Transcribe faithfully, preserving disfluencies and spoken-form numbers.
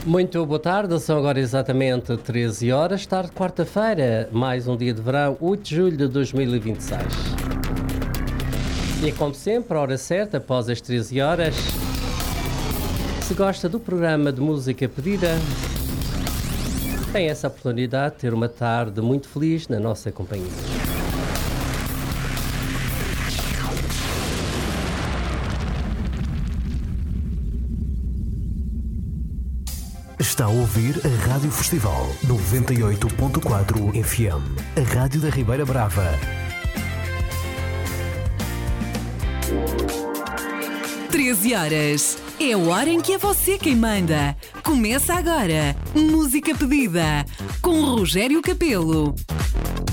Muito boa tarde, são agora exatamente treze horas, tarde de quarta-feira, mais um dia de verão, oito de julho de dois mil e vinte e seis. E como sempre, a hora certa, após as treze horas, se gosta do programa de música pedida, tem essa oportunidade de ter uma tarde muito feliz na nossa companhia. Está a ouvir a Rádio Festival noventa e oito ponto quatro F M, a Rádio da Ribeira Brava. treze horas. É a hora em que é você quem manda. Começa agora. Música pedida. Com Rogério Capelo.